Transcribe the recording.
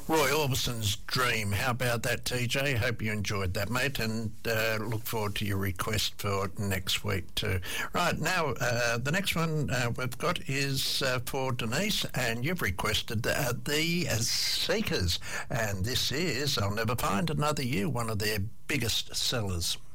Roy Orbison's Dream. How about that, TJ? Hope you enjoyed that, mate, and look forward to your request for next week too. Right, now the next one we've got is for Denise, and you've requested the Seekers, and this is I'll Never Find Another You, one of their biggest sellers.